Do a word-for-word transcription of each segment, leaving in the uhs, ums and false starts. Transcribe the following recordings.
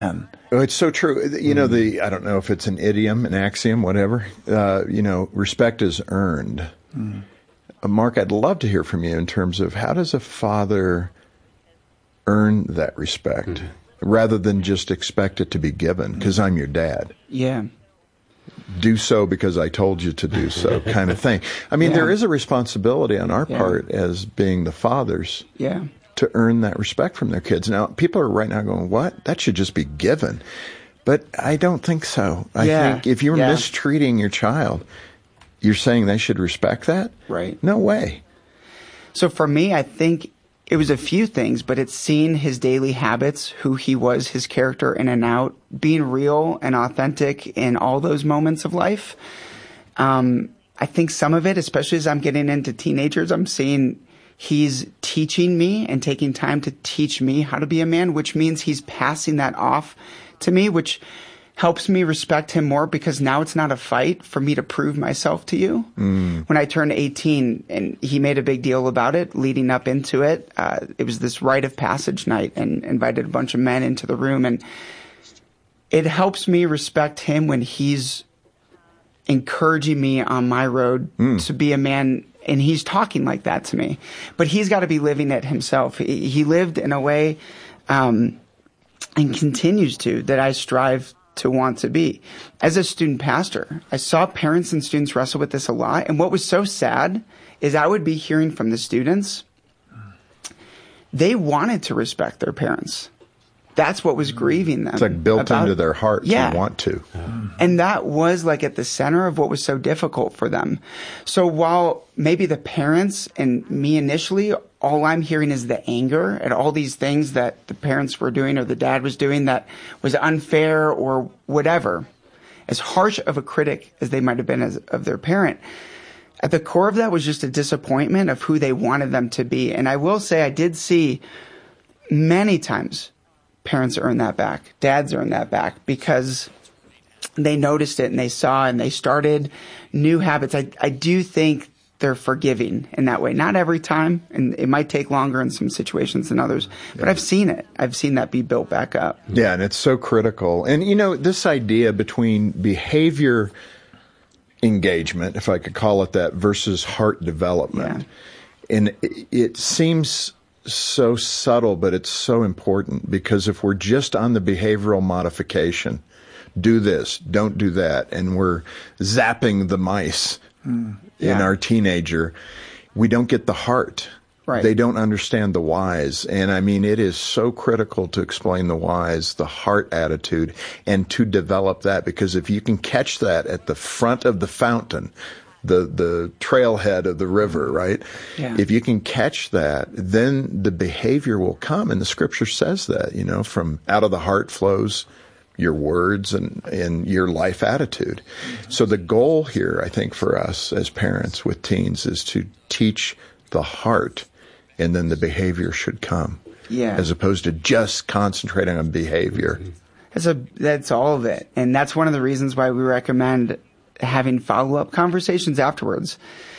And oh, it's so true. You know, the I don't know if it's an idiom, an axiom, whatever. Uh, you know, respect is earned. Mm. Uh, Mark, I'd love to hear from you in terms of how does a father earn that respect mm-hmm. rather than just expect it to be given because I'm your dad. Yeah. Do so because I told you to do so kind of thing. I mean, yeah. there is a responsibility on our yeah. part as being the fathers. Yeah. To earn that respect from their kids. Now, people are right now going, what? That should just be given. But I don't think so. I yeah. think if you're yeah. mistreating your child, you're saying they should respect that? Right. No way. So for me, I think it was a few things, but it's seeing his daily habits, who he was, his character in and out, being real and authentic in all those moments of life. Um, I think some of it, especially as I'm getting into teenagers, I'm seeing he's teaching me and taking time to teach me how to be a man, which means he's passing that off to me, which helps me respect him more because now it's not a fight for me to prove myself to you. Mm. When I turned eighteen, and he made a big deal about it leading up into it, uh, it was this rite of passage night and invited a bunch of men into the room. And it helps me respect him when he's encouraging me on my road mm. to be a man. And he's talking like that to me, but he's got to be living it himself. He, he lived in a way, um, and continues to, that I strive to want to be. As a student pastor, I saw parents and students wrestle with this a lot. And what was so sad is I would be hearing from the students, they wanted to respect their parents. That's what was grieving them. It's like built about, into their heart yeah. to want to. Yeah. And that was like at the center of what was so difficult for them. So while maybe the parents and me initially, all I'm hearing is the anger at all these things that the parents were doing or the dad was doing that was unfair or whatever, as harsh of a critic as they might have been as, of their parent, at the core of that was just a disappointment of who they wanted them to be. And I will say I did see many times parents earn that back, dads earn that back because they noticed it and they saw and they started new habits. I, I do think they're forgiving in that way. Not every time, and it might take longer in some situations than others, but yeah. I've seen it. I've seen that be built back up. Yeah, and it's so critical. And, you know, this idea between behavior engagement, if I could call it that, versus heart development. Yeah. And it, it seems so subtle, but it's so important because if we're just on the behavioral modification, do this, don't do that, and we're zapping the mice mm, yeah. in our teenager, we don't get the heart. Right. They don't understand the whys. And I mean, it is so critical to explain the whys, the heart attitude, and to develop that, because if you can catch that at the front of the fountain, the the trailhead of the river, right? Yeah. If you can catch that, then the behavior will come. And the scripture says that, you know, from out of the heart flows your words and, and your life attitude. Mm-hmm. So the goal here, I think, for us as parents with teens is to teach the heart, and then the behavior should come. Yeah. As opposed to just concentrating on behavior. Mm-hmm. That's a, that's all of it. And that's one of the reasons why we recommend having follow-up conversations afterwards.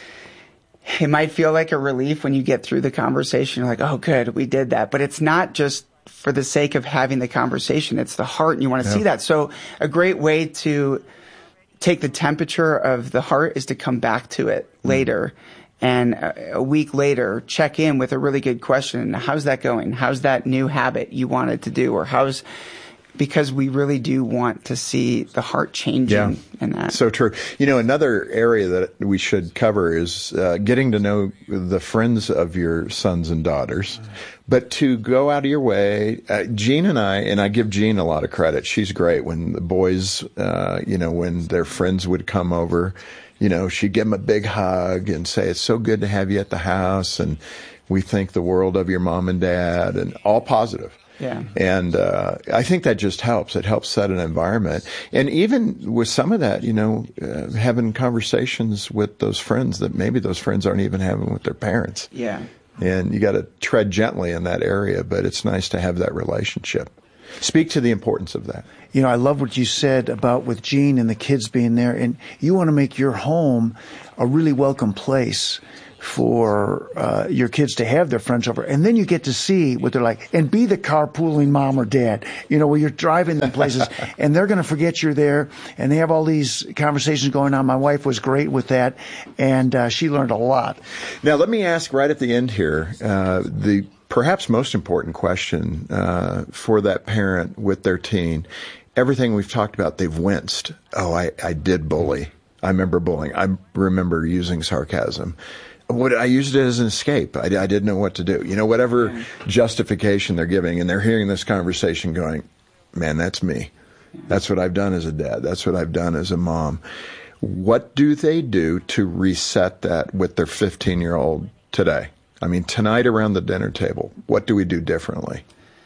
It might feel like a relief when you get through the conversation. You're like, oh, good, we did that. But it's not just for the sake of having the conversation. It's the heart, and you want to yeah. see that. So a great way to take the temperature of the heart is to come back to it mm. later. And a week later, check in with a really good question. How's that going? How's that new habit you wanted to do? Or how's... Because we really do want to see the heart changing yeah. in that. So true. You know, another area that we should cover is uh, getting to know the friends of your sons and daughters. But to go out of your way, uh, Jean and I, and I give Jean a lot of credit. She's great. When the boys, uh, you know, when their friends would come over, you know, she'd give them a big hug and say, it's so good to have you at the house. And we think the world of your mom and dad, and all positive. Yeah. And uh, I think that just helps. It helps set an environment. And even with some of that, you know, uh, having conversations with those friends that maybe those friends aren't even having with their parents. Yeah. And you got to tread gently in that area, but it's nice to have that relationship. Speak to the importance of that. You know, I love what you said about with Jean and the kids being there. And you want to make your home a really welcome place for uh, your kids to have their friends over, and then you get to see what they're like, and be the carpooling mom or dad, you know, where you're driving them places, and they're going to forget you're there, and they have all these conversations going on. My wife was great with that, and uh, she learned a lot. Now, let me ask right at the end here, uh, the perhaps most important question uh, for that parent with their teen. Everything we've talked about, they've winced. Oh, I, I did bully. I remember bullying. I remember using sarcasm. What I used it as an escape. I, I didn't know what to do. You know, whatever yeah. justification they're giving, and they're hearing this conversation going, man, that's me. That's what I've done as a dad. That's what I've done as a mom. What do they do to reset that with their fifteen-year-old today? I mean, tonight around the dinner table, what do we do differently?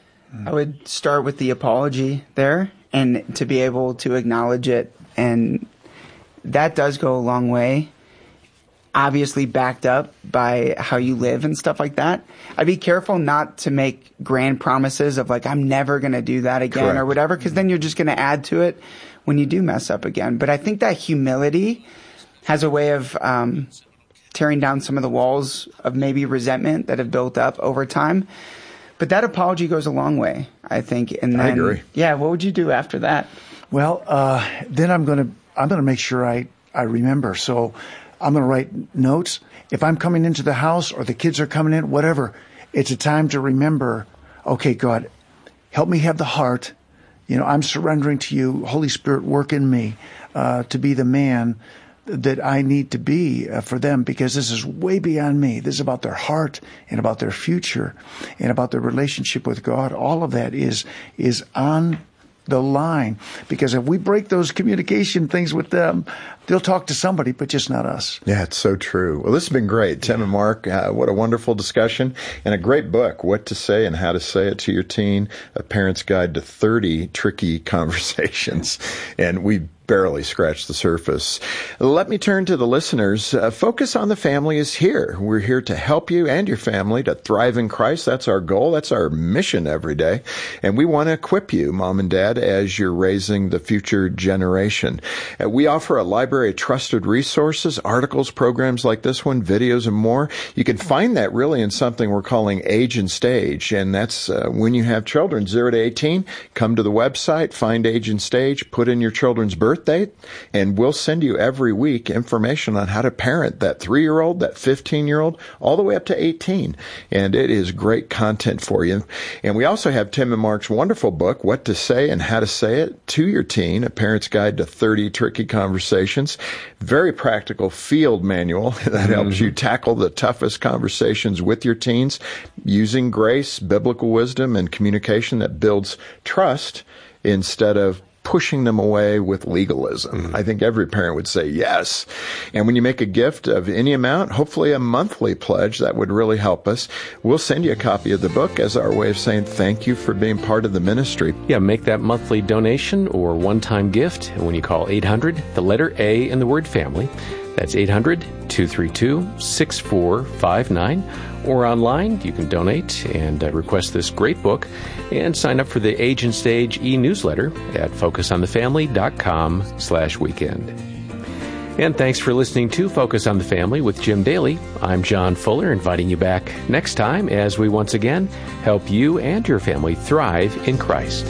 I would start with the apology there, and to be able to acknowledge it, and that does go a long way. Obviously backed up by how you live and stuff like that. I'd be careful not to make grand promises of like, I'm never going to do that again Correct. Or whatever, because then you're just going to add to it when you do mess up again. But I think that humility has a way of um, tearing down some of the walls of maybe resentment that have built up over time. But that apology goes a long way, I think. And then, I agree. Yeah, what would you do after that? Well, uh, then I'm going to I'm going to make sure I, I remember. So I'm going to write notes. If I'm coming into the house or the kids are coming in, whatever, it's a time to remember, okay, God, help me have the heart. You know, I'm surrendering to you. Holy Spirit, work in me uh, to be the man that I need to be uh, for them, because this is way beyond me. This is about their heart and about their future and about their relationship with God. All of that is is on the line, because if we break those communication things with them, they'll talk to somebody, but just not us. Yeah, it's so true. Well, this has been great. Tim and Mark, uh, what a wonderful discussion and a great book, What to Say and How to Say It to Your Teen, A Parent's Guide to thirty Tricky Conversations. And we barely scratched the surface. Let me turn to the listeners. Uh, Focus on the Family is here. We're here to help you and your family to thrive in Christ. That's our goal. That's our mission every day. And we want to equip you, Mom and Dad, as you're raising the future generation. Uh, we offer a library of trusted resources, articles, programs like this one, videos, and more. You can find that really in something we're calling Age and Stage. And that's uh, when you have children, zero to eighteen, come to the website, find Age and Stage, put in your children's birth date, and we'll send you every week information on how to parent that three-year-old, that fifteen-year-old, all the way up to eighteen. And it is great content for you. And we also have Tim and Mark's wonderful book, What to Say and How to Say It to Your Teen, A Parent's Guide to thirty Tricky Conversations. Very practical field manual that mm-hmm. helps you tackle the toughest conversations with your teens using grace, biblical wisdom, and communication that builds trust instead of pushing them away with legalism. Mm-hmm. I think every parent would say yes. And when you make a gift of any amount, hopefully a monthly pledge, that would really help us. We'll send you a copy of the book as our way of saying thank you for being part of the ministry. Yeah, make that monthly donation or one-time gift when you call eight hundred, the letter A in the word family. That's eight hundred, two three two, six four five nine. Or online, you can donate and uh, request this great book and sign up for the Age and Stage e-newsletter at focusonthefamily.com slash weekend. And thanks for listening to Focus on the Family with Jim Daly. I'm John Fuller, inviting you back next time as we once again help you and your family thrive in Christ.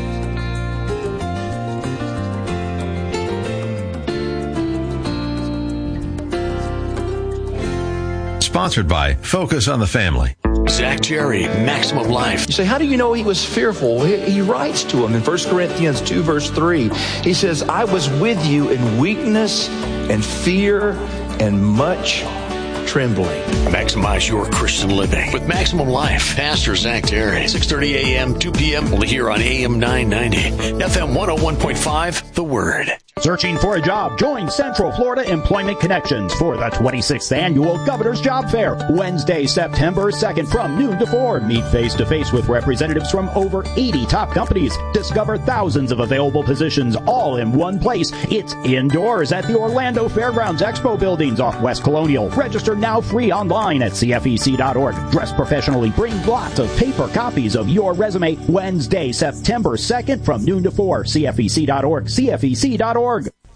Sponsored by Focus on the Family. Zach Jerry, Maximum Life. You say, how do you know he was fearful? He, he writes to him in First Corinthians two, verse three. He says, I was with you in weakness and fear and much trembling. Maximize your Christian living with Maximum Life. Pastor Zach Terry, six thirty a.m., two p.m. Only here on A M nine ninety, F M one oh one point five, The Word. Searching for a job? Join Central Florida Employment Connections for the twenty-sixth Annual Governor's Job Fair. Wednesday, September second from noon to four. Meet face-to-face with representatives from over eighty top companies. Discover thousands of available positions all in one place. It's indoors at the Orlando Fairgrounds Expo Buildings off West Colonial. Register now free online at C F E C dot org. Dress professionally. Bring lots of paper copies of your resume. Wednesday, September second from noon to four. C F E C dot org. C F E C dot org.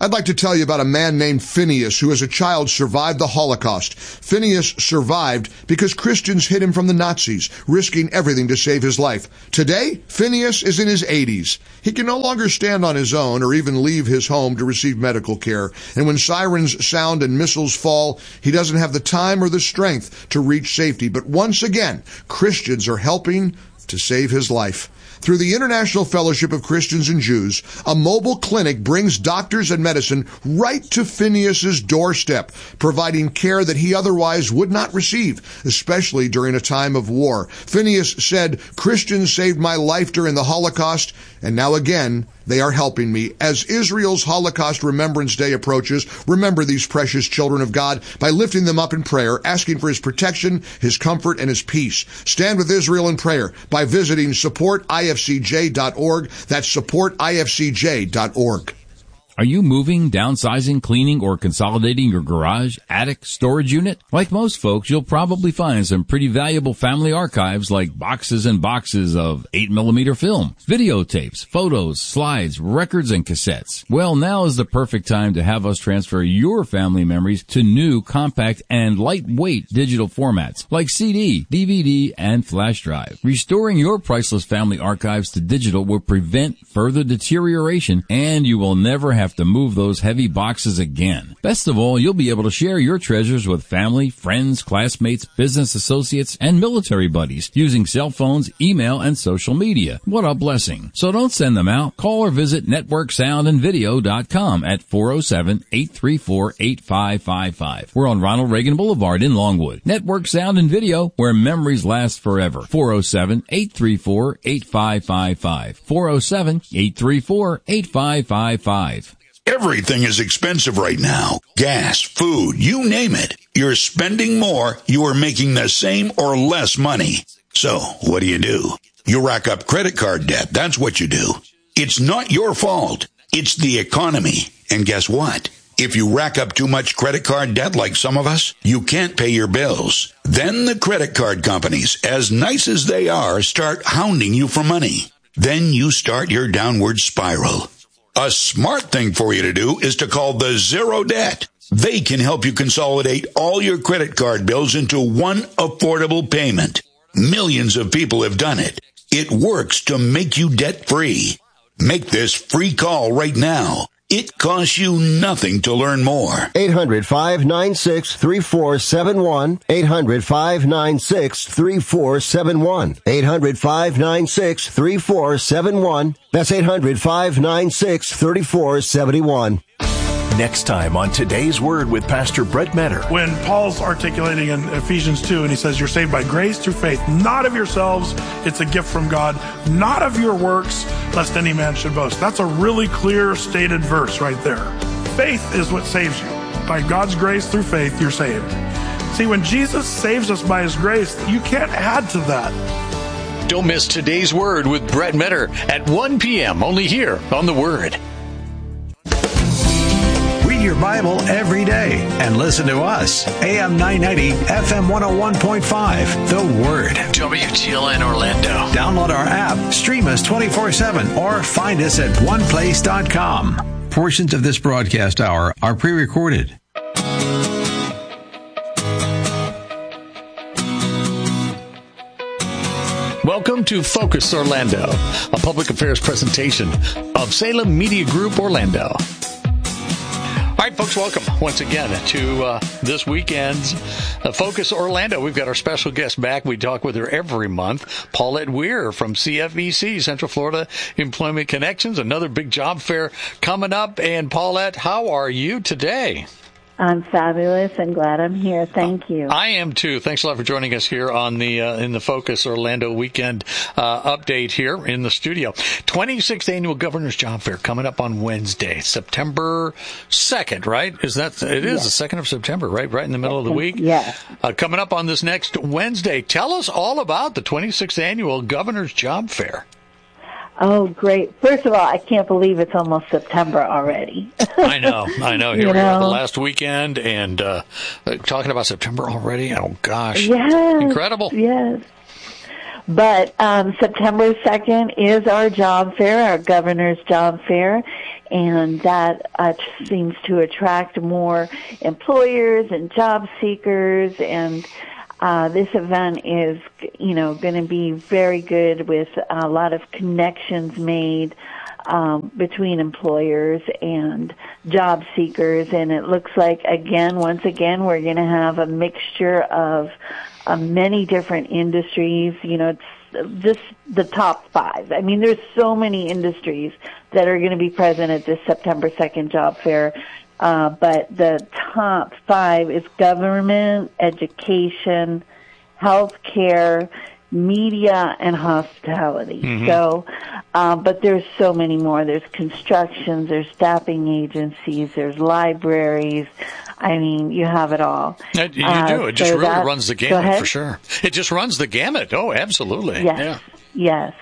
I'd like to tell you about a man named Phineas who as a child survived the Holocaust. Phineas survived because Christians hid him from the Nazis, risking everything to save his life. Today, Phineas is in his eighties. He can no longer stand on his own or even leave his home to receive medical care. And when sirens sound and missiles fall, he doesn't have the time or the strength to reach safety. But once again, Christians are helping to save his life. Through the International Fellowship of Christians and Jews, a mobile clinic brings doctors and medicine right to Phineas's doorstep, providing care that he otherwise would not receive, especially during a time of war. Phineas said, "Christians saved my life during the Holocaust, and now again, they are helping me." As Israel's Holocaust Remembrance Day approaches, remember these precious children of God by lifting them up in prayer, asking for his protection, his comfort, and his peace. Stand with Israel in prayer by visiting support I F C J dot org. That's support I F C J dot org. Are you moving, downsizing, cleaning, or consolidating your garage, attic, storage unit? Like most folks, you'll probably find some pretty valuable family archives like boxes and boxes of eight millimeter film, videotapes, photos, slides, records, and cassettes. Well, now is the perfect time to have us transfer your family memories to new, compact, and lightweight digital formats like C D, D V D, and flash drive. Restoring your priceless family archives to digital will prevent further deterioration, and you will never have have to move those heavy boxes again. Best of all, you'll be able to share your treasures with family, friends, classmates, business associates, and military buddies using cell phones, email, and social media. What a blessing. So don't send them out. Call or visit network sound and video dot com at four oh seven, eight three four, eight five five five. We're on Ronald Reagan Boulevard in Longwood. Network Sound and Video, where memories last forever. four oh seven, eight three four, eight five five five. four oh seven, eight three four, eight five five five. Everything is expensive right now. Gas, food, you name it. You're spending more, you are making the same or less money. So, what do you do? You rack up credit card debt. That's what you do. It's not your fault. It's the economy. And guess what? If you rack up too much credit card debt like some of us, you can't pay your bills. Then the credit card companies, as nice as they are, start hounding you for money. Then you start your downward spiral. A smart thing for you to do is to call the Zero Debt. They can help you consolidate all your credit card bills into one affordable payment. Millions of people have done it. It works to make you debt-free. Make this free call right now. It costs you nothing to learn more. eight hundred, five nine six, three four seven one. eight hundred, five nine six, three four seven one. eight hundred, five nine six, three four seven one. That's eight hundred, five nine six, three four seven one. Next time on Today's Word with Pastor Brett Metter. When Paul's articulating in Ephesians two, and he says, you're saved by grace through faith, not of yourselves, it's a gift from God, not of your works, lest any man should boast. That's a really clear stated verse right there. Faith is what saves you. By God's grace through faith, you're saved. See, when Jesus saves us by his grace, you can't add to that. Don't miss Today's Word with Brett Metter at one p.m. only here on The Word. Your Bible every day and listen to us. A M nine ninety, F M one oh one point five. The Word. W T L N Orlando. Download our app, stream us twenty-four seven, or find us at one place dot com. Portions of this broadcast hour are pre-recorded. Welcome to Focus Orlando, a public affairs presentation of Salem Media Group Orlando. All right, folks, welcome once again to uh, this weekend's uh, Focus Orlando. We've got our special guest back. We talk with her every month, Paulette Weir from C F E C, Central Florida Employment Connections. Another big job fair coming up. And Paulette, how are you today? I'm fabulous and glad I'm here. Thank you. I am too. Thanks a lot for joining us here on the uh, in the Focus Orlando weekend uh, update here in the studio. twenty-sixth Annual Governor's Job Fair coming up on Wednesday, September second, right? Is that it is yes. the second of September, right? Right in the middle of the week. Yes. Uh, coming up on this next Wednesday. Tell us all about the twenty-sixth Annual Governor's Job Fair. Oh, great. First of all, I can't believe it's almost September already. I know, I know. Here you we know? are, the last weekend, and uh, talking about September already. Oh, gosh. Yes. Incredible. Yes. But um, September second is our job fair, our governor's job fair. and that uh, seems to attract more employers and job seekers, and uh, this event is, you know, going to be very good with a lot of connections made um, between employers and job seekers, and it looks like, again, once again, we're going to have a mixture of uh, many different industries. You know, it's just the top five. I mean, there's so many industries that are going to be present at this September second job fair. Uh, but the top five is government, education, healthcare, media, and hospitality. Mm-hmm. So, uh, but there's so many more. There's constructions, there's staffing agencies, there's libraries. I mean, you have it all. You do. Uh, it just so really that, runs the gamut, for sure. It just runs the gamut. Oh, absolutely. Yes. Yeah. Yes.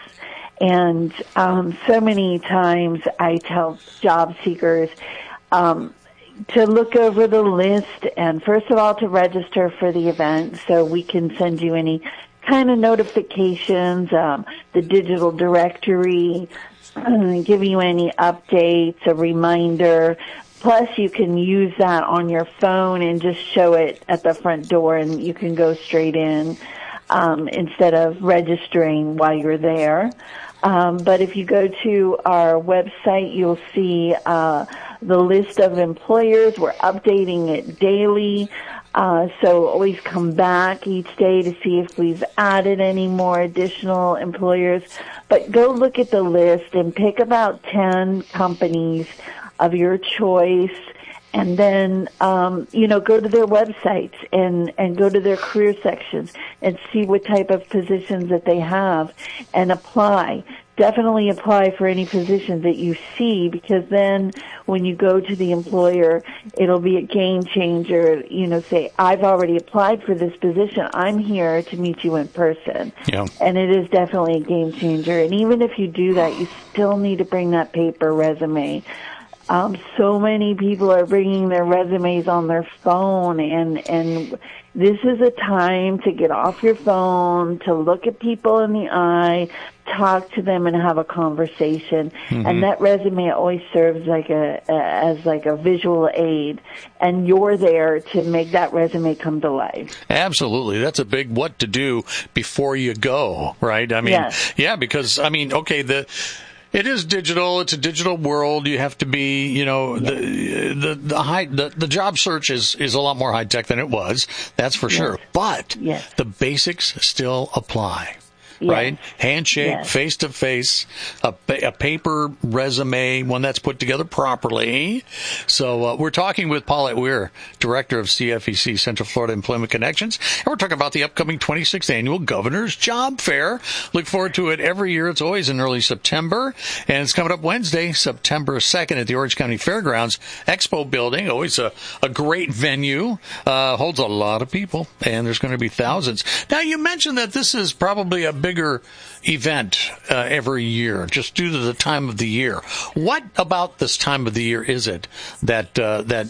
And um, so many times I tell job seekers um, to look over the list and, first of all, to register for the event so we can send you any kind of notifications, um, the digital directory, uh, give you any updates, a reminder. Plus, you can use that on your phone and just show it at the front door, and you can go straight in um, instead of registering while you're there. Um, but if you go to our website, you'll see uh, the list of employers. We're updating it daily. Uh, so always come back each day to see if we've added any more additional employers. But go look at the list and pick about ten companies of your choice, and then, um, you know, go to their websites and, and go to their career sections and see what type of positions that they have and apply. Definitely apply for any positions that you see, because then when you go to the employer, it'll be a game changer. You know, say, I've already applied for this position. I'm here to meet you in person. Yeah. And it is definitely a game changer. And even if you do that, you still need to bring that paper resume. Um, so many people are bringing their resumes on their phone, and, and this is a time to get off your phone, to look at people in the eye, talk to them, and have a conversation. Mm-hmm. And that resume always serves like a, a as like a visual aid, and you're there to make that resume come to life. Absolutely. That's a big what to do before you go, right? I mean, yes. yeah, because, I mean, okay, the... It is digital. It's a digital world. You have to be, you know, the the the high the, the job search is is a lot more high tech than it was. That's for sure. Yes. But yes. the basics still apply. Yes. Right? Handshake, face to face, a a paper resume, one that's put together properly. So uh, we're talking with Paulette Weir, director of C F E C, Central Florida Employment Connections, and we're talking about the upcoming twenty-sixth annual Governor's Job Fair. Look forward to it every year. It's always in early September, and it's coming up Wednesday, September second, at the Orange County Fairgrounds Expo Building. Always a, a great venue, uh, holds a lot of people, and there's going to be thousands. Now, you mentioned that this is probably a big bigger event uh, every year, just due to the time of the year. What about this time of the year is it that uh, that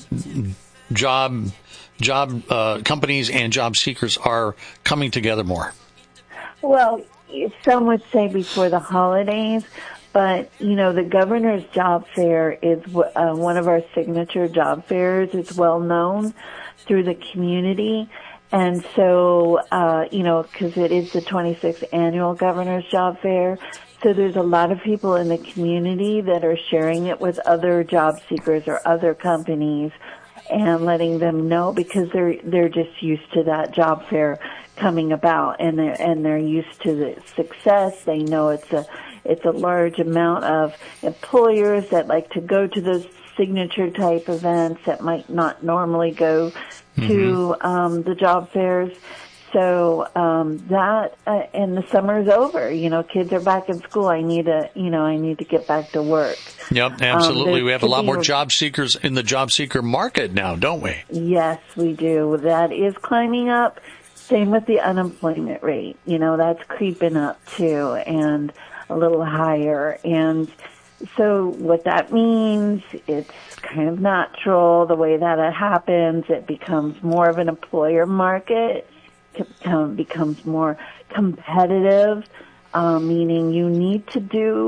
job job uh, companies and job seekers are coming together more? Well, some would say before the holidays, but you know, the Governor's Job Fair is uh, one of our signature job fairs. It's well known through the community. And so, uh, you know, because it is the twenty-sixth annual Governor's Job Fair, so there's a lot of people in the community that are sharing it with other job seekers or other companies and letting them know, because they're they're just used to that job fair coming about, and they're and they're used to the success. They know it's a it's a large amount of employers that like to go to those signature type events that might not normally go to mm-hmm. um, the job fairs. So um, that uh, and the summer's over. You know, kids are back in school. I need to, you know, I need to get back to work. Yep, absolutely. Um, we have a lot more job seekers in the job seeker market now, don't we? Yes, we do. That is climbing up. Same with the unemployment rate. You know, that's creeping up too, and a little higher. And so what that means, it's kind of natural the way that it happens. It becomes more of an employer market. It becomes more competitive, uh, meaning you need to do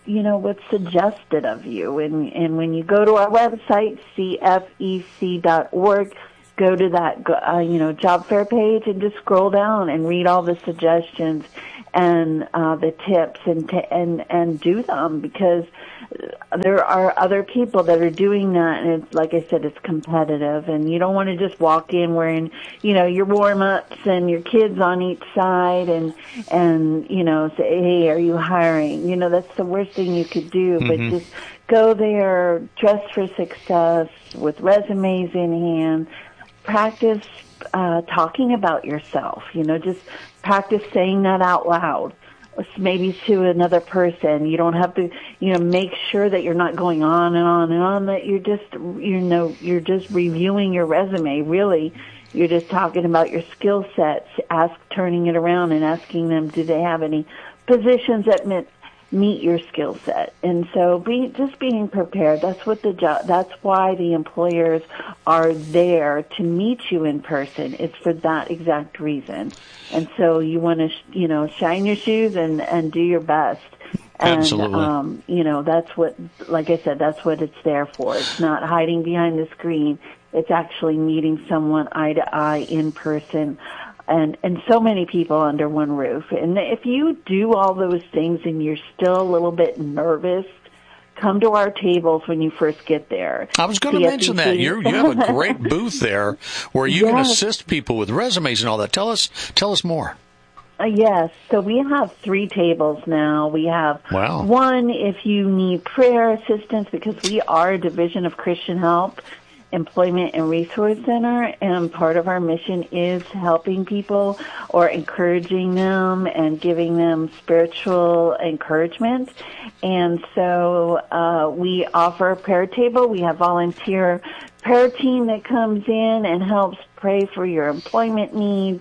you know, what's suggested of you. And, and when you go to our website, C F E C dot org, go to that, uh, you know, job fair page and just scroll down and read all the suggestions and uh, the tips and, t- and, and do them, because there are other people that are doing that, and it's, like I said, it's competitive, and you don't want to just walk in wearing, you know, your warm-ups and your kids on each side and, and, you know, say, hey, are you hiring? You know, that's the worst thing you could do, mm-hmm. but just go there, dress for success, with resumes in hand, practice uh, talking about yourself, you know, just practice saying that out loud. Maybe to another person. You don't have to, you know, make sure that you're not going on and on and on, that you're just, you know, you're just reviewing your resume. Really, you're just talking about your skill sets, ask, turning it around and asking them, do they have any positions that meet, meet your skill set? And so be, just being prepared. That's what the job, that's why the employers are there to meet you in person. It's for that exact reason. And so you want to, you know, shine your shoes and, and do your best. And, Absolutely. Um, you know, that's what, like I said, that's what it's there for. It's not hiding behind the screen. It's actually meeting someone eye to eye in person. And, and so many people under one roof. And if you do all those things and you're still a little bit nervous, come to our tables when you first get there. I was going to mention that. You're, you have a great booth there where you yes. can assist people with resumes and all that. Tell us, tell us more. Uh, yes. So we have three tables now. We have wow. one if you need prayer assistance, because we are a division of Christian Help Employment and Resource Center, and part of our mission is helping people or encouraging them and giving them spiritual encouragement. And so uh, we offer a prayer table. We have volunteer prayer team that comes in and helps pray for your employment needs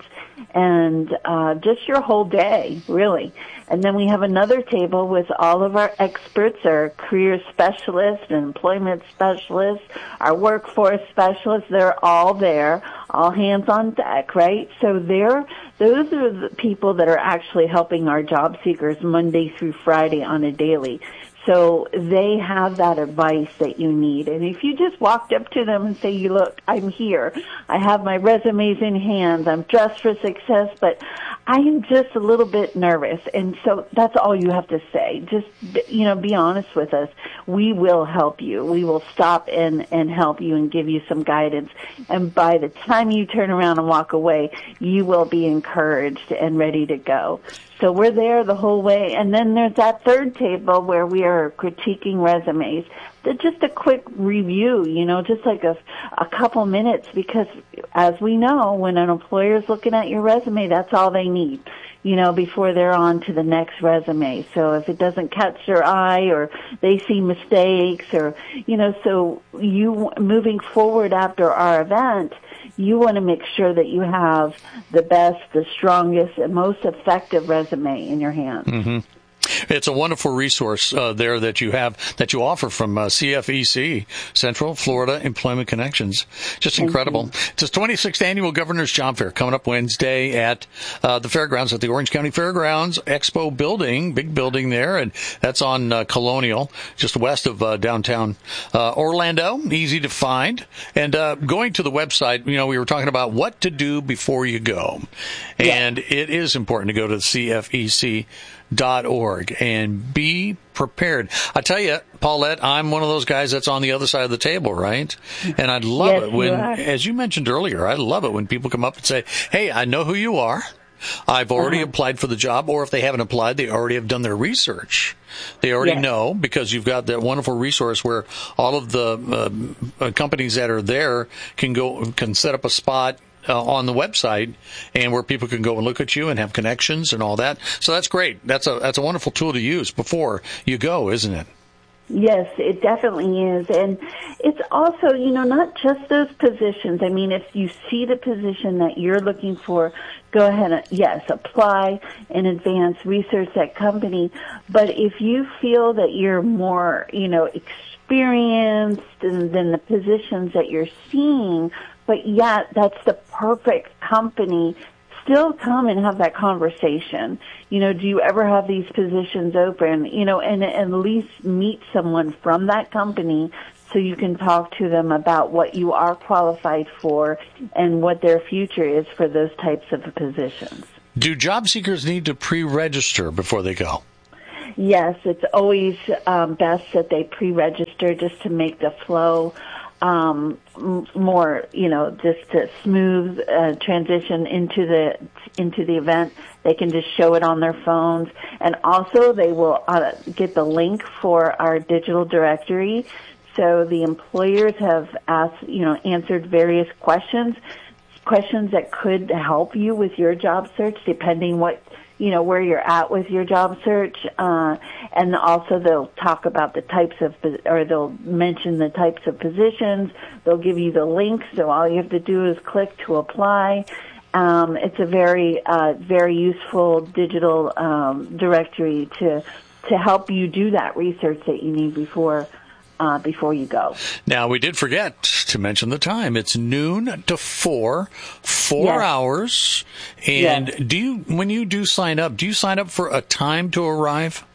and uh, just your whole day, really. And then we have another table with all of our experts, our career specialists and employment specialists, our workforce specialists. They're all there, all hands on deck, right? So they're, those are the people that are actually helping our job seekers Monday through Friday on a daily. So they have that advice that you need. And if you just walked up to them and say, "You look, I'm here. I have my resumes in hand. I'm dressed for success, but I am just a little bit nervous." And so that's all you have to say. Just, you know, be honest with us. We will help you. We will stop and, and help you and give you some guidance. And by the time you turn around and walk away, you will be encouraged and ready to go. So we're there the whole way. And then there's that third table where we are critiquing resumes. Just a quick review, you know, just like a, a couple minutes, because as we know, when an employer is looking at your resume, that's all they need, you know, before they're on to the next resume. So if it doesn't catch their eye or they see mistakes or, you know, so you moving forward after our event, you want to make sure that you have the best, the strongest, and most effective resume in your hands. Mm-hmm. It's a wonderful resource uh, there that you have, that you offer from uh, C F E C, Central Florida Employment Connections. Just incredible. It's the twenty-sixth Annual Governor's Job Fair coming up Wednesday at uh, the fairgrounds, at the Orange County Fairgrounds Expo building, big building there, and that's on uh, Colonial, just west of uh, downtown uh, Orlando, easy to find. And uh, going to the website, you know, we were talking about what to do before you go. And yeah. it is important to go to the C F E C dot org and be prepared. I tell you, Paulette, I'm one of those guys that's on the other side of the table, right? And I love yes, it when, you are. as you mentioned earlier, I love it when people come up and say, "Hey, I know who you are. I've already uh-huh. applied for the job," or if they haven't applied, they already have done their research. They already yes. know, because you've got that wonderful resource where all of the uh, companies that are there can go, can set up a spot Uh, on the website, and where people can go and look at you and have connections and all that. So that's great. That's a that's a wonderful tool to use before you go, isn't it? Yes, it definitely is. And it's also, you know, not just those positions. I mean, if you see the position that you're looking for, go ahead and, yes, apply in advance, research that company. But if you feel that you're more, you know, experienced than, than the positions that you're seeing, but yet that's the perfect company still come and have that conversation. You know, do you ever have these positions open? You know, and, and at least meet someone from that company so you can talk to them about what you are qualified for and what their future is for those types of positions. Do job seekers need to pre-register before they go? Yes, it's always um, best that they pre-register just to make the flow um, more, you know, just to smooth uh, transition into the into the event. They can just show it on their phones, and also they will uh, get the link for our digital directory. So the employers have asked, you know, answered various questions, questions that could help you with your job search, depending what, you know, where you're at with your job search. Uh, and also they'll talk about the types of, or they'll mention the types of positions. They'll give you the links, so all you have to do is click to apply. Um, it's a very, uh, very useful digital um, directory to to help you do that research that you need before Uh, before you go. Now, we did forget to mention the time. It's noon to four, four yes. hours. And yes. do you, when you do sign up, do you sign up for a time to arrive?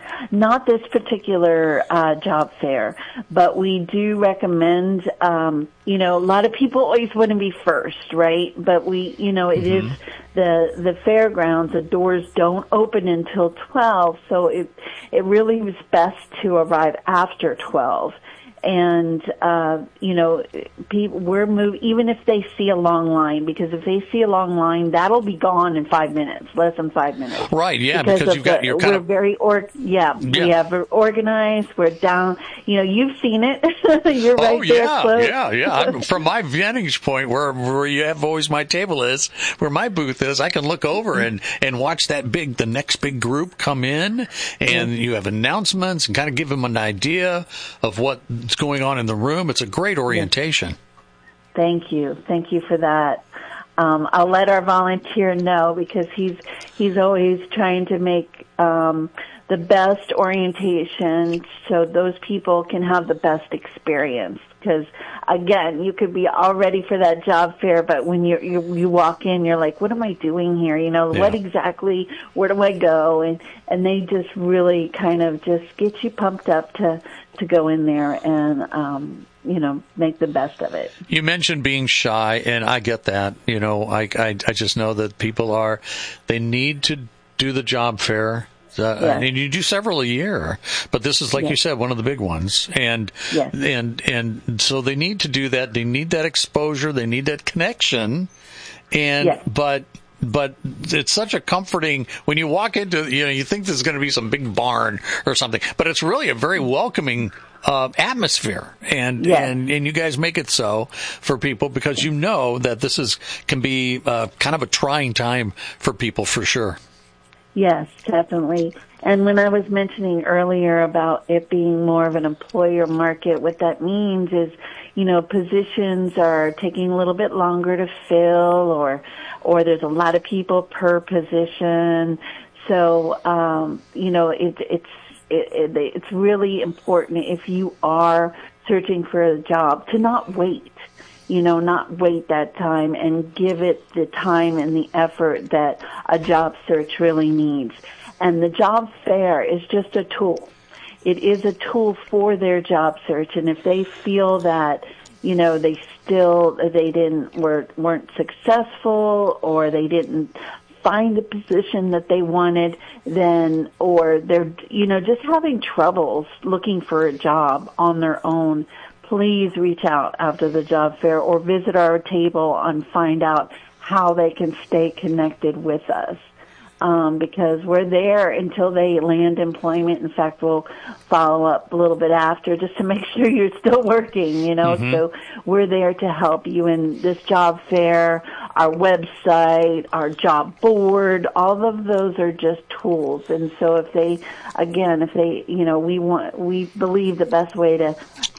Not this particular uh, job fair, but we do recommend, um, you know, a lot of people always want to be first, right? But we, you know, it mm-hmm. is the the fairgrounds, the doors don't open until twelve, so it it really was best to arrive after twelve. And, uh, you know, people, we're move, even if they see a long line, because if they see a long line, that'll be gone in five minutes, less than five minutes. Right, yeah, because, because you've got, the, you're kind we're of... very, or, yeah, yeah, we have organized, we're down, you know, you've seen it. You're right oh, there yeah, close. yeah, yeah. I'm, from my vantage point, where where you have always my table is, where my booth is, I can look over and, and watch that big, the next big group come in, and mm-hmm. you have announcements and kind of give them an idea of what's going on in the room. It's a great orientation. Thank you. Thank you for that. Um, I'll let our volunteer know, because he's he's always trying to make um, the best orientation so those people can have the best experience. Because, again, you could be all ready for that job fair, but when you you, you walk in, you're like, what am I doing here? You know, yeah. what exactly, where do I go? And, and they just really kind of just get you pumped up to, to go in there and, um, you know, make the best of it. You mentioned being shy, and I get that. You know, I, I, I just know that people are, they need to do the job fair. Uh, yes. And you do several a year, but this is, like yes. you said, one of the big ones. And, yes. and, and so they need to do that. They need that exposure. They need that connection. And, yes. but, but it's such a comforting, when you walk into, you know, you think there's going to be some big barn or something, but it's really a very welcoming Uh, atmosphere, and, yes. and and you guys make it so for people, because you know that this is can be uh, kind of a trying time for people, for sure. Yes, definitely. And when I was mentioning earlier about it being more of an employer market, what that means is, you know, positions are taking a little bit longer to fill, or or there's a lot of people per position. So, um, you know, it, it's It, it, it's really important, if you are searching for a job, to not wait, you know, not wait that time, and give it the time and the effort that a job search really needs. And the job fair is just a tool. It is a tool for their job search. And if they feel that, you know, they still, they didn't, were, weren't successful, or they didn't find the position that they wanted, then, or they're, you know, just having troubles looking for a job on their own, please reach out after the job fair, or visit our table and find out how they can stay connected with us. Um, because we're there until they land employment. In fact, we'll follow up a little bit after, just to make sure you're still working, you know. Mm-hmm. So we're there to help you in this job fair, our website, our job board. All of those are just tools. And so if they, again, if they, you know, we want, we believe the best way to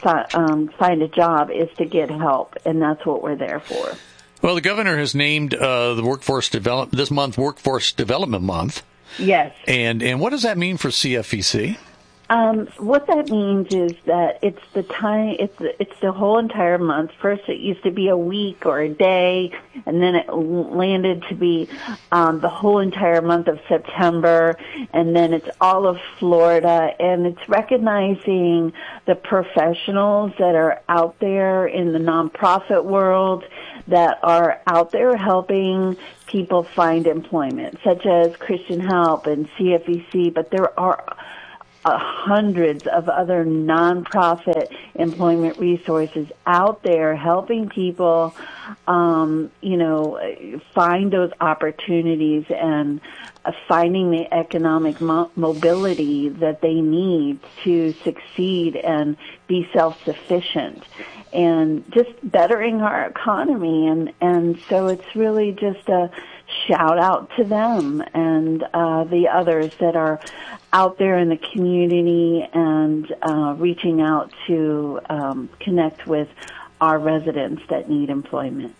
um, find a job is to get help, and that's what we're there for. Well, the governor has named uh, the workforce develop this month Workforce Development Month. Yes. And and what does that mean for C F E C? Um, what that means is that it's the time, it's the, it's the whole entire month. First, it used to be a week or a day, and then it landed to be um, the whole entire month of September, and then it's all of Florida, and it's recognizing the professionals that are out there in the nonprofit world that are out there helping people find employment, such as Christian Help and C F E C, but there are Uh, hundreds of other nonprofit employment resources out there helping people, um, you know, find those opportunities and uh, finding the economic mo- mobility that they need to succeed and be self-sufficient and just bettering our economy. And, and so it's really just a shout out to them and uh, the others that are out there in the community and uh, reaching out to um, connect with our residents that need employment.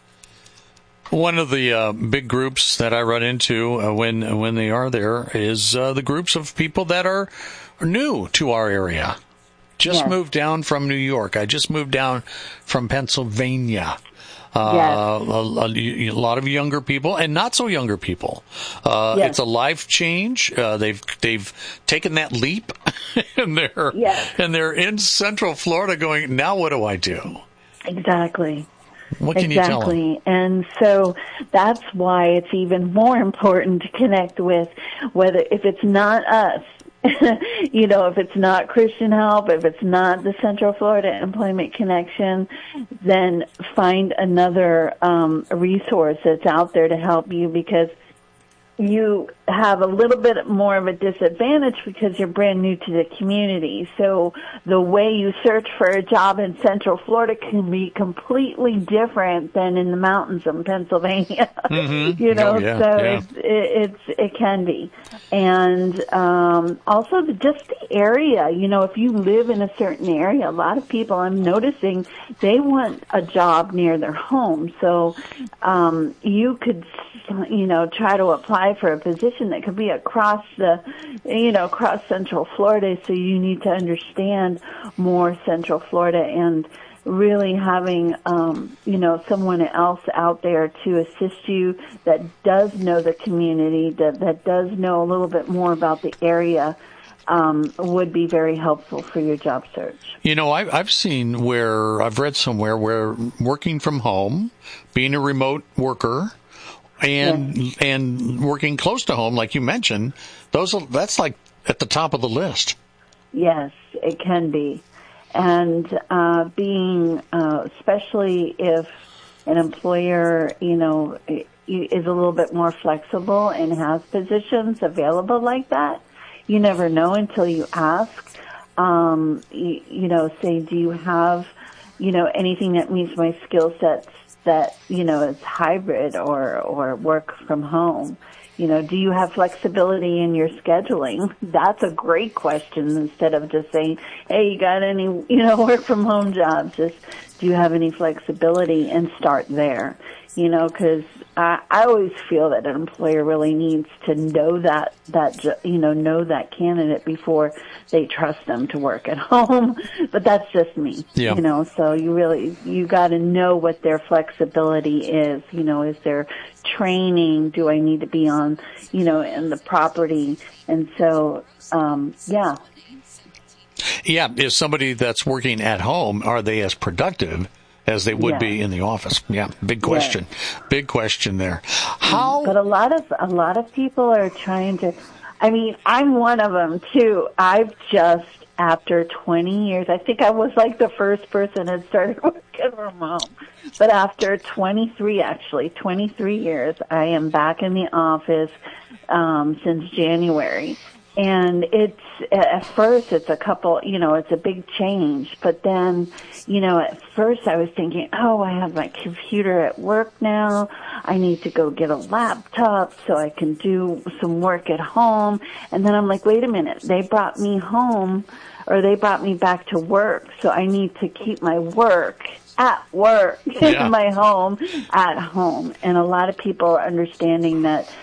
One of the uh, big groups that I run into uh, when when they are there is uh, the groups of people that are new to our area. Just Yes. moved down from New York. I just moved down from Pennsylvania. Uh, Yes. a, a, a lot of younger people and not so younger people. Uh, Yes. It's a life change. Uh, they've they've taken that leap, and they're Yes. and they're in Central Florida. Going, now what do I do? Exactly. What can you tell them? Exactly. And so that's why it's even more important to connect with whether, if it's not us, you know, if it's not Christian Help, if it's not the Central Florida Employment Connection, then find another um, resource that's out there to help you, because you have a little bit more of a disadvantage because you're brand new to the community. So the way you search for a job in Central Florida can be completely different than in the mountains of Pennsylvania. Mm-hmm. You know, Oh, yeah, so yeah. it's, it, it's it can be, and um, also the, just the area. You know, if you live in a certain area, a lot of people I'm noticing they want a job near their home. So um, you could, you know, try to apply for a position that could be across the, you know, across Central Florida. So you need to understand more Central Florida and really having, um, you know, someone else out there to assist you that does know the community, that, that does know a little bit more about the area, um, would be very helpful for your job search. You know, I, I've seen where, I've read somewhere where working from home, being a remote worker, and Yes. and working close to home, like you mentioned, those are, that's like at the top of the list. Yes, it can be. And uh, being, uh, especially if an employer, you know, is a little bit more flexible and has positions available like that, you never know until you ask. Um, you, you know, say, do you have, you know, anything that meets my skill sets that, you know, is hybrid or, or work from home? You know, do you have flexibility in your scheduling? That's a great question, instead of just saying, hey, you got any, you know, work from home jobs? Just, do you have any flexibility, and start there? You know, because I, I always feel that an employer really needs to know that, that, you know, know that candidate before they trust them to work at home. But that's just me, Yeah. you know, so you really, you got to know what their flexibility is. You know, is there training? Do I need to be on, you know, in the property? And so, um, yeah. Yeah, is somebody that's working at home, are they as productive as they would Yeah. be in the office? Yeah, big question. Big question there. How? But a lot of a lot of people are trying to. I mean, I'm one of them too. I've just, after twenty years, I think I was like the first person that started working from home. But after twenty-three, actually twenty-three years, I am back in the office um, since January. And it's, at first it's a couple, you know, it's a big change. But then, you know, at first I was thinking, oh, I have my computer at work now. I need to go get a laptop so I can do some work at home. And then I'm like, wait a minute, they brought me home, or they brought me back to work. So I need to keep my work at work Yeah. in my home at home. And a lot of people are understanding that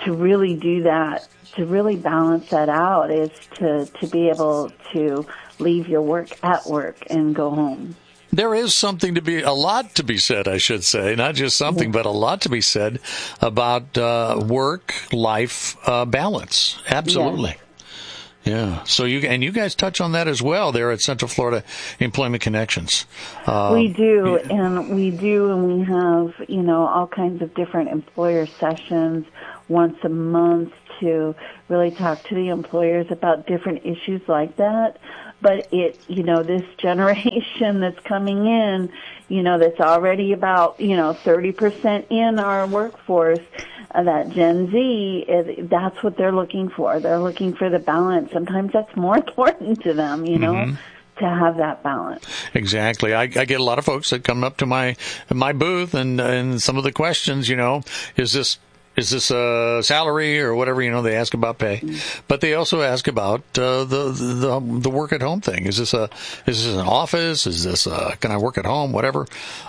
to really do that, to really balance that out, is to, to be able to leave your work at work and go home. There is something to be, a lot to be said, I should say, not just something, but a lot to be said about uh, work-life uh, balance. Absolutely. Yes. Yeah. So you and you guys touch on that as well there at Central Florida Employment Connections. Uh, we do, and we do, and we have, you know, all kinds of different employer sessions once a month to really talk to the employers about different issues like that. But it, you know, this generation that's coming in, you know, that's already about, you know, thirty percent in our workforce, uh, that Gen Z, it, that's what they're looking for. They're looking for the balance. Sometimes that's more important to them, you know, mm-hmm. to have that balance. Exactly. I, I get a lot of folks that come up to my my booth, and, and some of the questions, you know, is this Is this a salary or whatever, you know, they ask about pay, but they also ask about uh, the, the the work at home thing. Is this a is this an office? Is this a, can I work at home? Whatever.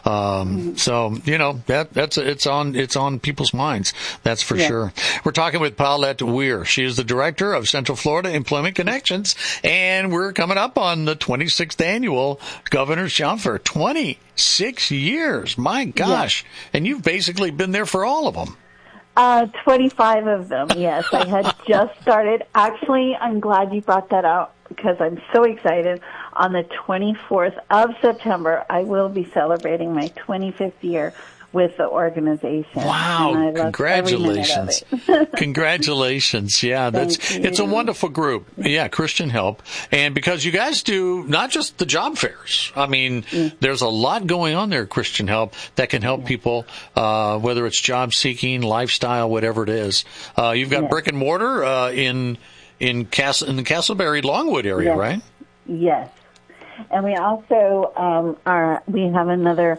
Um, so you know that that's it's on it's on people's minds. That's for yeah. sure. We're talking with Paulette Weir. She is the director of Central Florida Employment Connections, and we're coming up on the twenty-sixth annual Governor's Job Fair. twenty-six years, my gosh! Yeah. And you've basically been there for all of them. Uh, twenty-five of them, yes. I had just started. Actually, I'm glad you brought that out because I'm so excited. On the twenty-fourth of September, I will be celebrating my twenty-fifth year with the organization. Wow, congratulations. Congratulations. Yeah, that's it's a wonderful group. Yeah, Christian Help. And because you guys do not just the job fairs. I mean, mm. there's a lot going on there, Christian Help, that can help yeah. people, uh, whether it's job seeking, lifestyle, whatever it is. Uh, you've got yeah. brick and mortar uh, in in Castle in the Castleberry Longwood area, yes. right? Yes. And we also um, are we have another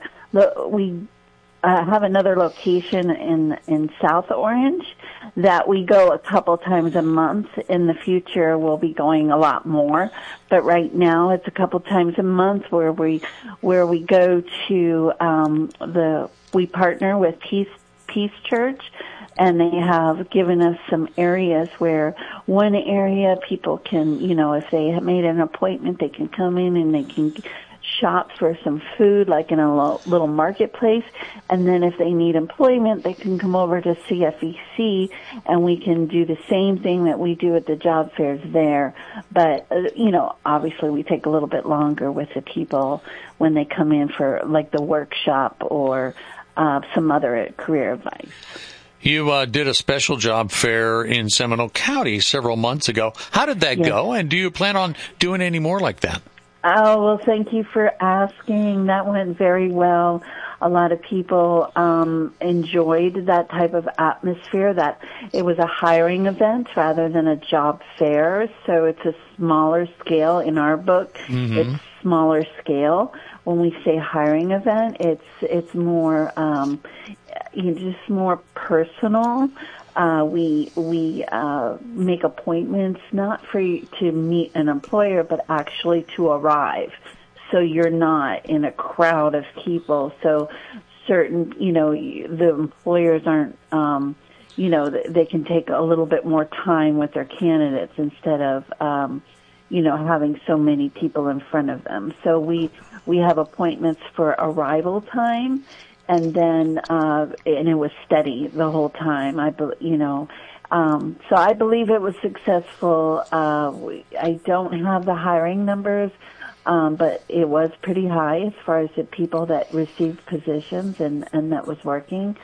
we Uh, have another location in in South Orange that we go a couple times a month. In the future, we'll be going a lot more, but right now it's a couple times a month where we where we go to um, the we partner with Peace Peace Church, and they have given us some areas where one area people can, you know, if they have made an appointment, they can come in and they can shop for some food, like in a little marketplace, and then if they need employment, they can come over to C F E C, and we can do the same thing that we do at the job fairs there. But, uh, you know, obviously we take a little bit longer with the people when they come in for, like, the workshop or uh, some other career advice. You uh, did a special job fair in Seminole County several months ago. How did that yes. go, and do you plan on doing any more like that? Oh, well, thank you for asking. That went very well. A lot of people um, enjoyed that type of atmosphere, that it was a hiring event rather than a job fair. So it's a smaller scale in our book. Mm-hmm. It's smaller scale. When we say hiring event, it's it's more um, you know, just more personal. Uh, we we uh, make appointments not for you to meet an employer, but actually to arrive. So you're not in a crowd of people. So certain, you know, the employers aren't, um, you know, they can take a little bit more time with their candidates instead of, um, you know, having so many people in front of them. So we we have appointments for arrival time. And then, uh, and it was steady the whole time. I, be, you know, um, so I believe it was successful. Uh, we, I don't have the hiring numbers, um, but it was pretty high as far as the people that received positions and, and that was working.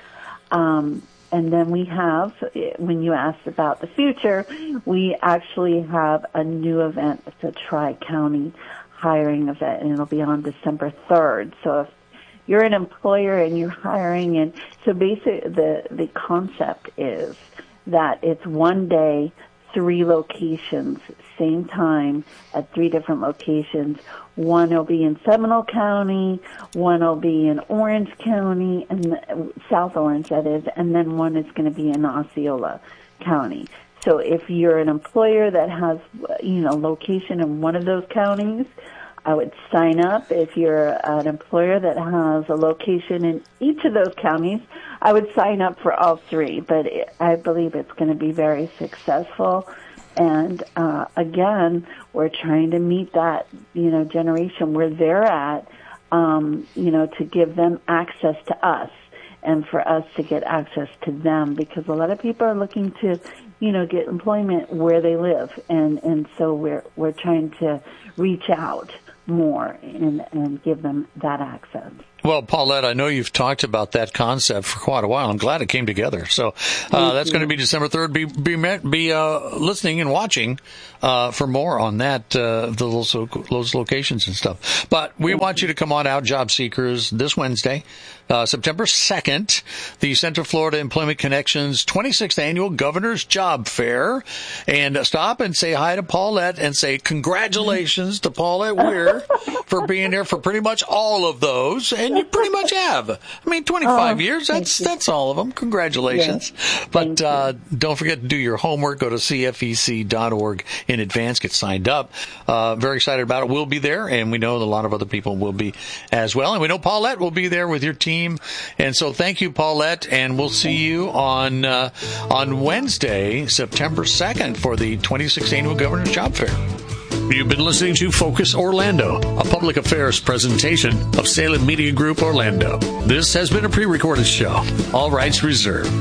Um, and then we have, when you asked about the future, we actually have a new event. It's a Tri-County hiring event, and it'll be on December third. So if you're an employer and you're hiring, and so basically the, the concept is that it's one day, three locations, same time at three different locations. One will be in Seminole County, one will be in Orange County, and South Orange that is, and then one is going to be in Osceola County. So if you're an employer that has, you know, location in one of those counties, I would sign up. If you're an employer that has a location in each of those counties, I would sign up for all three. But it, I believe it's going to be very successful. And uh, again, we're trying to meet that, you know, generation where they're at, um, you know, to give them access to us and for us to get access to them, because a lot of people are looking to, you know, get employment where they live. And, and so we're, we're trying to reach out more and, and give them that access. Well, Paulette, I know you've talked about that concept for quite a while. I'm glad it came together. So uh, that's going to be December third. Be be, be uh, listening and watching uh, for more on that, uh, those, those locations and stuff. But we want you to come on out, job seekers, this Wednesday, uh, September second, the Central Florida Employment Connections twenty-sixth Annual Governor's Job Fair. And stop and say hi to Paulette and say congratulations to Paulette Weir for being there for pretty much all of those. And you pretty much have. I mean, twenty-five oh, years, that's that's all of them. Congratulations. Yes. But uh, don't forget to do your homework. Go to C F E C dot org in advance. Get signed up. Uh, very excited about it. We'll be there, and we know that a lot of other people will be as well. And we know Paulette will be there with your team. And so thank you, Paulette, and we'll see you on, uh, on Wednesday, September second, for the twenty-sixth Annual Governor's Job Fair. You've been listening to Focus Orlando, a public affairs presentation of Salem Media Group Orlando. This has been a pre-recorded show. All rights reserved.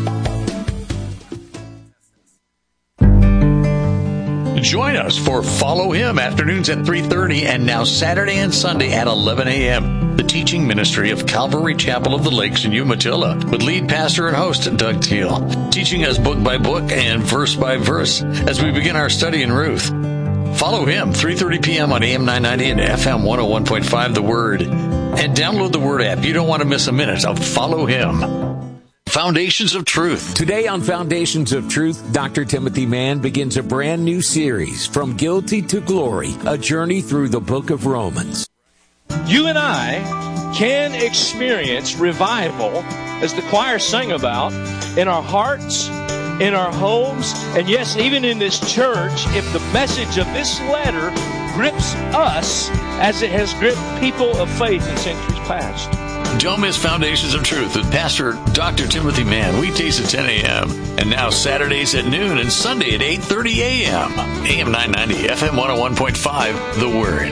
Join us for Follow Him afternoons at three thirty and now Saturday and Sunday at eleven a.m. The teaching ministry of Calvary Chapel of the Lakes in Umatilla with lead pastor and host Doug Teal, teaching us book by book and verse by verse as we begin our study in Ruth. Follow him, three thirty p.m. on A M nine ninety and F M one oh one point five, The Word. And download the Word app. You don't want to miss a minute of Follow Him. Foundations of Truth. Today on Foundations of Truth, Doctor Timothy Mann begins a brand new series, From Guilty to Glory, a journey through the book of Romans. You and I can experience revival, as the choir sang about, in our hearts, in our homes, and yes, even in this church, if the message of this letter grips us as it has gripped people of faith in centuries past. Don't miss Foundations of Truth with Pastor Doctor Timothy Mann, weekdays at ten a.m. and now Saturdays at noon and Sunday at eight thirty a.m. A M nine ninety, F M one oh one point five, The Word.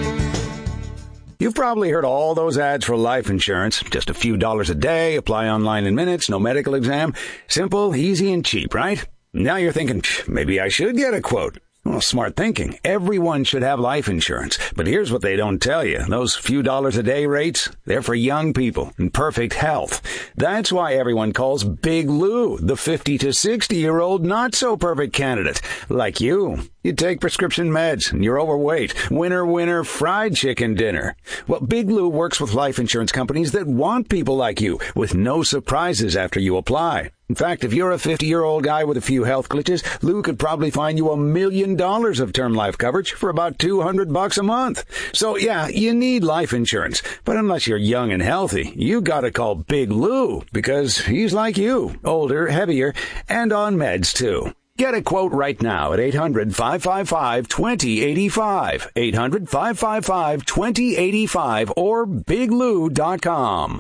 You've probably heard all those ads for life insurance. Just a few dollars a day, apply online in minutes, no medical exam. Simple, easy, and cheap, right? Now you're thinking, maybe I should get a quote. Well, smart thinking. Everyone should have life insurance. But here's what they don't tell you. Those few dollars a day rates, they're for young people in perfect health. That's why everyone calls Big Lou the fifty to sixty-year-old not-so-perfect candidate. Like you. You take prescription meds and you're overweight. Winner, winner, fried chicken dinner. Well, Big Lou works with life insurance companies that want people like you with no surprises after you apply. In fact, if you're a fifty-year-old guy with a few health glitches, Lou could probably find you a million dollars of term life coverage for about two hundred bucks a month. So, yeah, you need life insurance. But unless you're young and healthy, you gotta call Big Lou because he's like you, older, heavier, and on meds, too. Get a quote right now at eight hundred, five five five, two oh eight five, eight hundred, five five five, two oh eight five, or big lou dot com.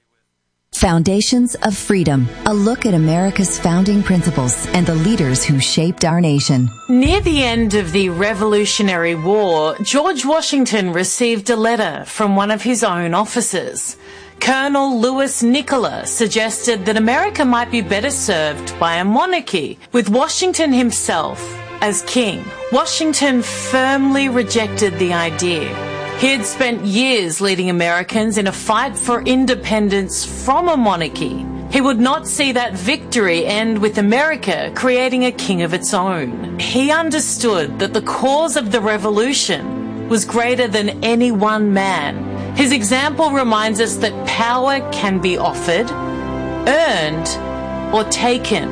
Foundations of Freedom, a look at America's founding principles and the leaders who shaped our nation. Near the end of the Revolutionary War, George Washington received a letter from one of his own officers. Colonel Louis Nicola suggested that America might be better served by a monarchy, with Washington himself as king. Washington firmly rejected the idea. He had spent years leading Americans in a fight for independence from a monarchy. He would not see that victory end with America creating a king of its own. He understood that the cause of the revolution was greater than any one man. His example reminds us that power can be offered, earned, or taken.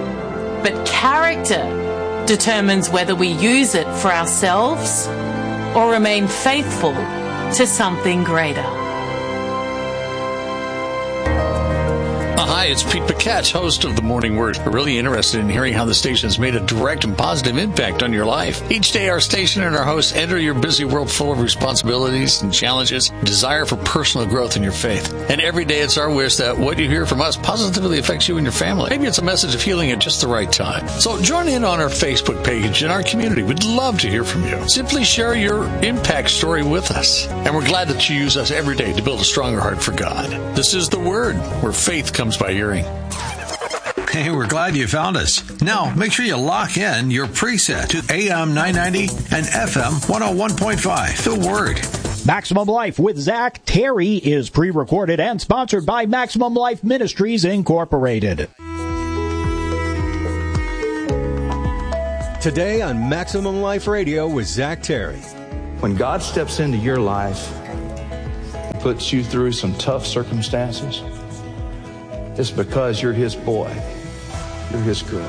But character determines whether we use it for ourselves or remain faithful to something greater. A high Hi, it's Pete Paquette, host of The Morning Word. We're really interested in hearing how the station has made a direct and positive impact on your life. Each day, our station and our hosts enter your busy world full of responsibilities and challenges, desire for personal growth in your faith. And every day, it's our wish that what you hear from us positively affects you and your family. Maybe it's a message of healing at just the right time. So join in on our Facebook page and our community. We'd love to hear from you. Simply share your impact story with us. And we're glad that you use us every day to build a stronger heart for God. This is The Word, where faith comes by hearing. Hey, we're glad you found us. Now, make sure you lock in your preset to A M nine ninety and F M one oh one point five. The Word. Maximum Life with Zach Terry is pre-recorded and sponsored by Maximum Life Ministries, Incorporated. Today on Maximum Life Radio with Zach Terry. When God steps into your life and puts you through some tough circumstances, it's because you're his boy. You're his girl.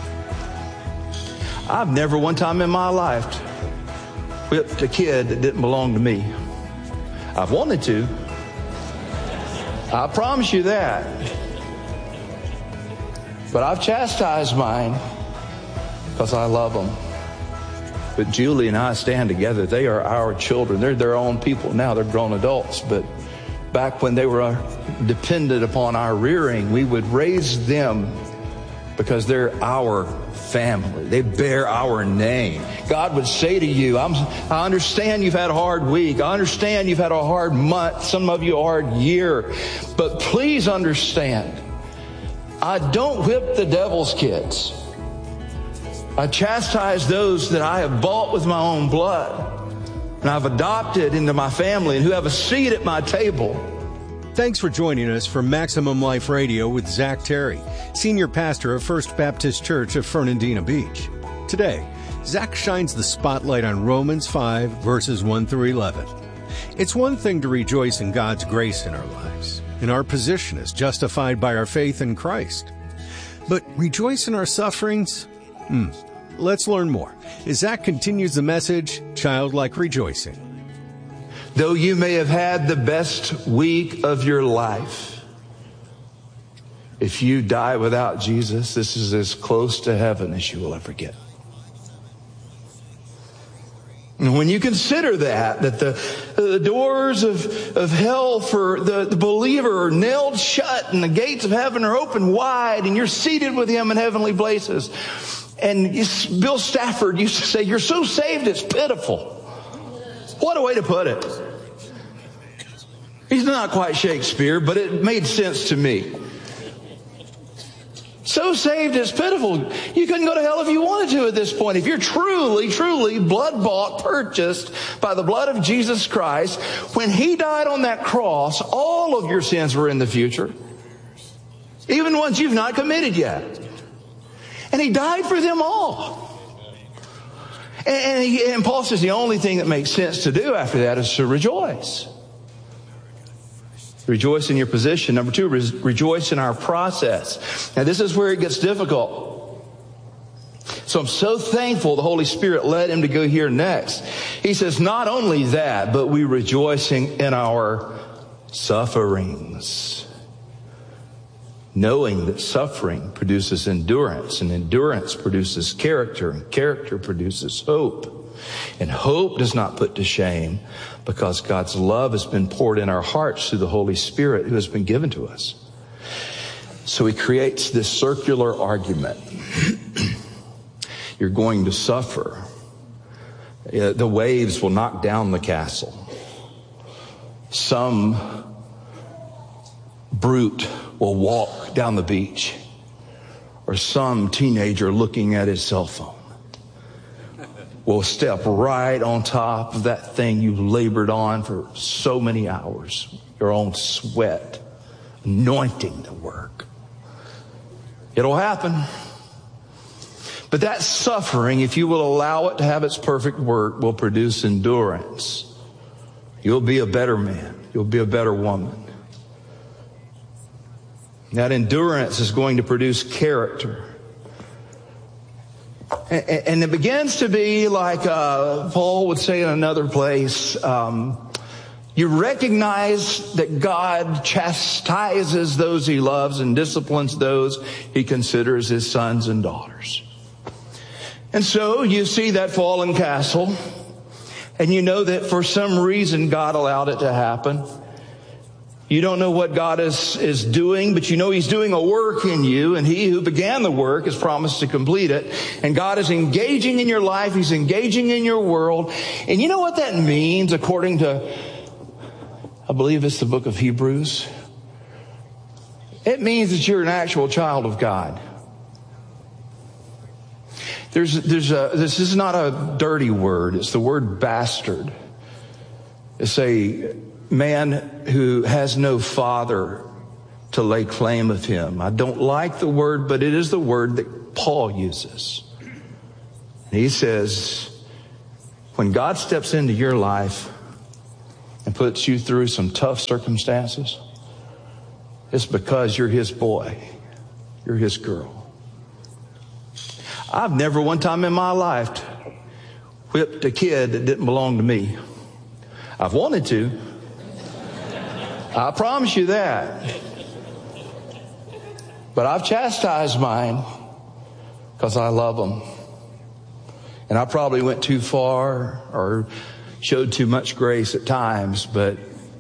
I've never one time in my life whipped a kid that didn't belong to me. I've wanted to. I promise you that. But I've chastised mine because I love them. But Julie and I stand together. They are our children. They're their own people now. They're grown adults. But back when they were dependent upon our rearing, we would raise them because they're our family. They bear our name. God would say to you, I'm, I understand you've had a hard week. I understand you've had a hard month. Some of you a hard year. But please understand, I don't whip the devil's kids. I chastise those that I have bought with my own blood and I've adopted into my family and who have a seat at my table. Thanks for joining us for Maximum Life Radio with Zach Terry, Senior Pastor of First Baptist Church of Fernandina Beach. Today, Zach shines the spotlight on Romans five, verses one through eleven. It's one thing to rejoice in God's grace in our lives, in our position as justified by our faith in Christ. But rejoice in our sufferings? Hmm. Let's learn more as Zach continues the message, Childlike Rejoicing. Though you may have had the best week of your life, if you die without Jesus, this is as close to heaven as you will ever get. And when you consider that, that the, the doors of, of hell for the, the believer are nailed shut and the gates of heaven are open wide and you're seated with him in heavenly places. And you, Bill Stafford used to say, you're so saved it's pitiful. What a way to put it. He's not quite Shakespeare, but it made sense to me. So saved it's pitiful. You couldn't go to hell if you wanted to at this point. If you're truly, truly blood-bought, purchased by the blood of Jesus Christ, when he died on that cross, all of your sins were in the future, even ones you've not committed yet. And he died for them all. And, and, he, and Paul says the only thing that makes sense to do after that is to rejoice. Rejoice in your position. Number two, re- rejoice in our process. Now, this is where it gets difficult. So I'm so thankful the Holy Spirit led him to go here next. He says, not only that, but we rejoicing in our sufferings. Knowing that suffering produces endurance, and endurance produces character, and character produces hope. And hope does not put to shame, because God's love has been poured in our hearts through the Holy Spirit who has been given to us. So he creates this circular argument. You're going to suffer. The waves will knock down the castle. Some brute will walk down the beach, or some teenager looking at his cell phone will step right on top of that thing you labored on for so many hours, your own sweat, anointing the work. It'll happen. But that suffering, if you will allow it to have its perfect work, will produce endurance. You'll be a better man. You'll be a better woman. That endurance is going to produce character. And it begins to be like uh, Paul would say in another place, um, You recognize that God chastises those he loves and disciplines those he considers his sons and daughters. And so you see that fallen castle, and you know that for some reason God allowed it to happen. You don't know what God is, is doing, but you know he's doing a work in you, and he who began the work has promised to complete it. And God is engaging in your life. He's engaging in your world. And you know what that means according to, I believe it's the book of Hebrews? It means that you're an actual child of God. There's, there's a, this is not a dirty word. It's the word bastard. It's a man who has no father to lay claim of him. I don't like the word, but it is the word that Paul uses. He says, when God steps into your life and puts you through some tough circumstances, it's because you're his boy. You're his girl. I've never one time in my life whipped a kid that didn't belong to me. I've wanted to. I promise you that. But I've chastised mine because I love them. And I probably went too far or showed too much grace at times, but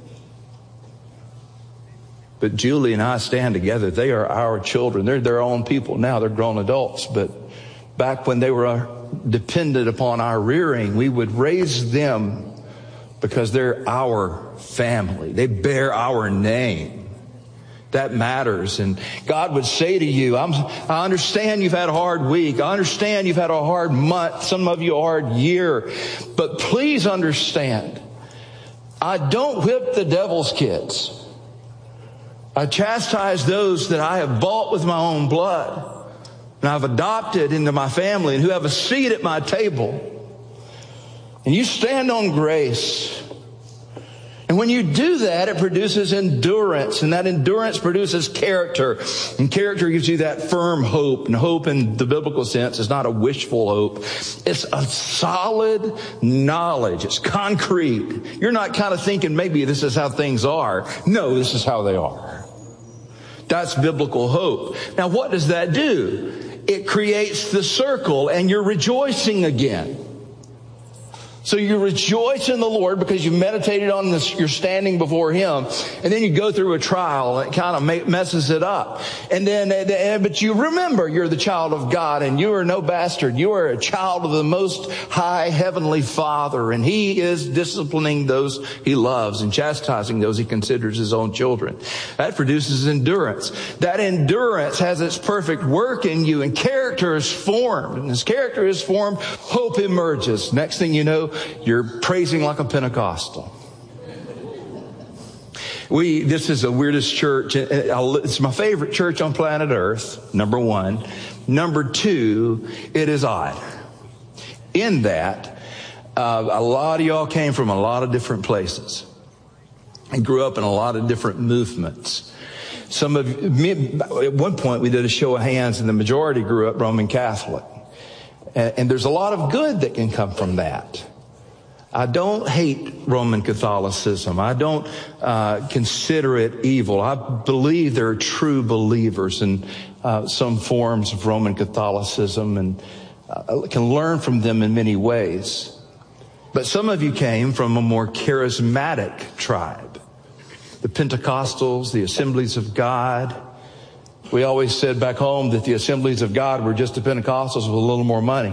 but Julie and I stand together. They are our children. They're their own people now. They're grown adults. But back when they were dependent upon our rearing, we would raise them because they're our family. They bear our name. That matters. And God would say to you, I'm, I understand you've had a hard week. I understand you've had a hard month. Some of you a hard year. But please understand, I don't whip the devil's kids. I chastise those that I have bought with my own blood and I've adopted into my family and who have a seat at my table. And you stand on grace. And when you do that, it produces endurance. And that endurance produces character. And character gives you that firm hope. And hope in the biblical sense is not a wishful hope. It's a solid knowledge. It's concrete. You're not kind of thinking maybe this is how things are. No, this is how they are. That's biblical hope. Now, what does that do? It creates the circle and you're rejoicing again. So you rejoice in the Lord because you meditated on this, you're standing before him, and then you go through a trial and it kind of messes it up. And then, but you remember you're the child of God and you are no bastard. You are a child of the Most High Heavenly Father, and he is disciplining those he loves and chastising those he considers his own children. That produces endurance. That endurance has its perfect work in you, and character is formed. And as character is formed, hope emerges. Next thing you know, you're praising like a Pentecostal. We, this is the weirdest church. It's my favorite church on planet Earth, number one. Number two, it is odd. In that, uh, a lot of y'all came from a lot of different places and grew up in a lot of different movements. Some of me, at one point we did a show of hands and the majority grew up Roman Catholic. And, and there's a lot of good that can come from that. I don't hate Roman Catholicism. I don't uh, consider it evil. I believe there are true believers in uh, some forms of Roman Catholicism and uh, can learn from them in many ways. But some of you came from a more charismatic tribe. The Pentecostals, the Assemblies of God. We always said back home that the Assemblies of God were just the Pentecostals with a little more money.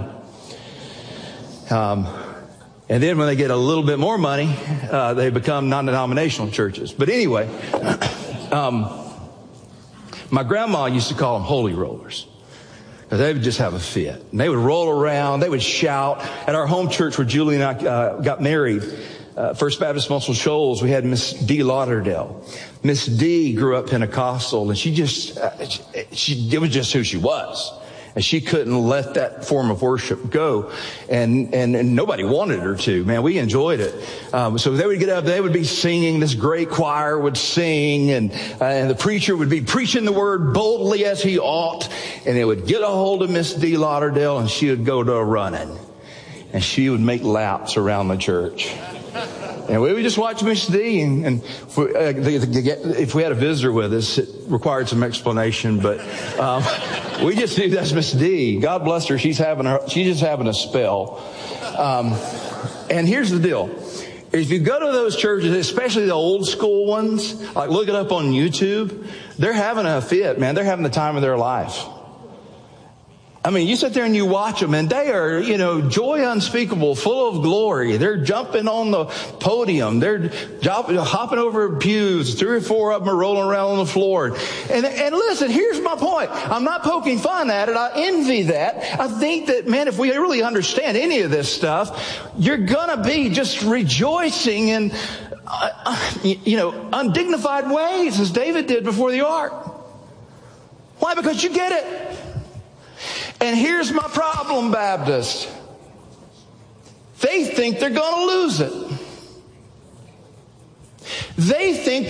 Um, And then when they get a little bit more money, uh, they become non-denominational churches. But anyway, um, my grandma used to call them holy rollers. Because they would just have a fit. And they would roll around. They would shout. At our home church where Julie and I uh, got married, uh, First Baptist Muscle Shoals, we had Miss D. Lauderdale. Miss D grew up Pentecostal, and she just, uh, she, it was just who she was. And she couldn't let that form of worship go. And, and, and nobody wanted her to. Man, we enjoyed it. Um, so they would get up, they would be singing, this great choir would sing, and, uh, and the preacher would be preaching the word boldly as he ought. And it would get a hold of Miss D. Lauderdale, and she would go to a running. And she would make laps around the church. And we would just watch Miss D, and, and if, we, uh, the, the, if we had a visitor with us, it required some explanation, but um, we just knew that's Miss D. God bless her. She's having her, she's just having a spell. Um, and here's the deal. If you go to those churches, especially the old school ones, like look it up on YouTube, they're having a fit, man. They're having the time of their life. I mean, you sit there and you watch them, and they are, you know, joy unspeakable, full of glory. They're jumping on the podium. They're jumping, hopping over pews. Three or four of them are rolling around on the floor. And, and listen, here's my point. I'm not poking fun at it. I envy that. I think that, man, if we really understand any of this stuff, you're going to be just rejoicing in, uh, you know, undignified ways, as David did before the ark. Why? Because you get it. And here's my problem, Baptist. They think they're going to lose it. They think